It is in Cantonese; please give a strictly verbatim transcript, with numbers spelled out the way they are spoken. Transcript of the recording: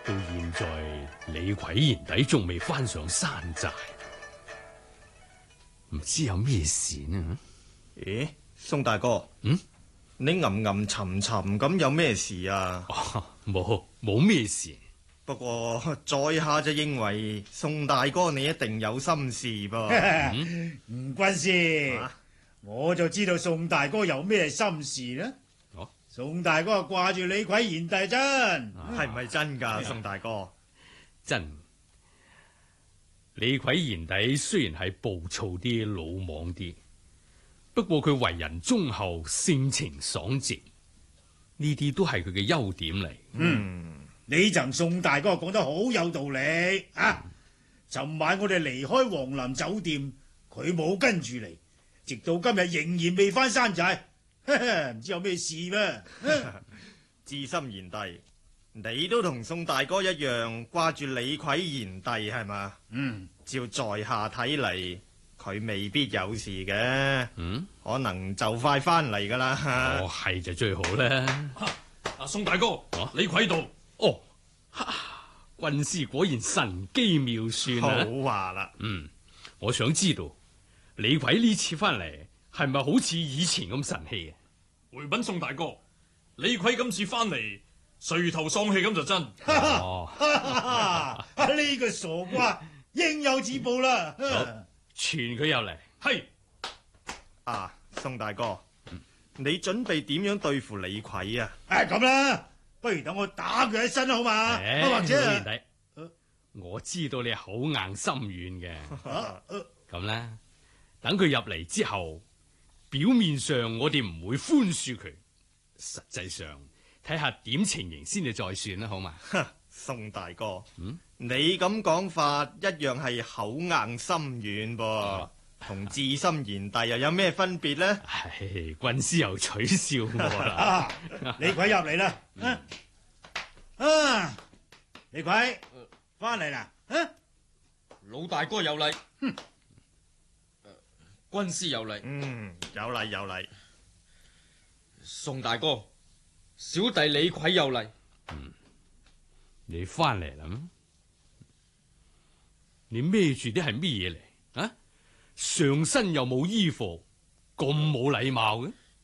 到現在李逵賢弟仲未翻上山寨，唔知有咩事呢？ 咦，宋大哥， 嗯， 你吟吟沉沉咁有咩事啊？ 冇冇咩事。 不過在下就認為宋大哥你一定有心事噃。 吳軍師， 啊我就知道宋大哥有咩心事啦。 哦， 宋大哥掛住李逵賢弟真， 係唔係真㗎，宋大哥？ 真，李逵賢弟雖然係暴躁啲、魯莽啲，不過佢為人忠厚、性情爽直，呢啲都係佢嘅優點嚟。 嗯，你曾宋大哥講得好有道理啊！尋晚我哋離開黃林酒店，佢冇跟住嚟，直到今日仍然未翻山寨，唔知有咩事咩？ 智深賢弟，你都同宋大哥一樣掛住李逵賢弟係嘛？ 嗯， 照在下睇嚟，佢未必有事嘅。 嗯， 可能就快翻嚟噶啦。 哦，係就最好啦。 阿宋大哥， 啊李逵到。 哦，哈軍師果然神機妙算啊！ 好話啦， 嗯，我想知道李逵呢次翻嚟係咪好似以前咁神氣啊？ 回禀宋大哥，李逵今次翻嚟垂頭喪氣咁就真。 哦， 呢個傻瓜應有此報啦！ 傳佢入嚟。 係啊，宋大哥，你準備點樣對付李逵啊？ 誒咁啦，不如等我打佢一身好嘛？ 誒或者老賢弟我知道你係口硬心軟嘅， 啊咁啦，等佢入嚟之後，表面上我哋唔會寬恕佢，實際上睇下點情形先至再算啦，好嘛？ 宋大哥， 嗯， 你咁講法一樣係口硬心軟噃，同智深賢弟又有咩分別呢？ 唉，軍師又取笑我啦。 啊！李逵入嚟啦！啊啊！李逵翻嚟啦！啊！ 老大哥有禮，哼、呃，軍師有禮， 嗯，有禮有禮。 宋大哥，小弟李逵有禮。 嗯，你翻嚟啦？你孭住啲係咩嘢嚟？啊，上身又冇衣服，咁冇禮貌嘅？